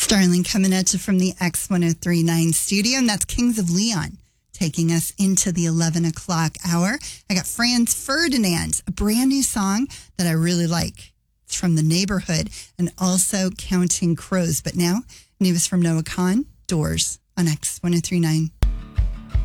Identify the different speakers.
Speaker 1: Starling coming at you from the X1039 studio, and that's Kings of Leon taking us into the 11 o'clock hour. I got Franz Ferdinand, a brand new song that I really like. It's from The Neighborhood and also Counting Crows. But now, newest from Noah Kahan, Doors on X1039.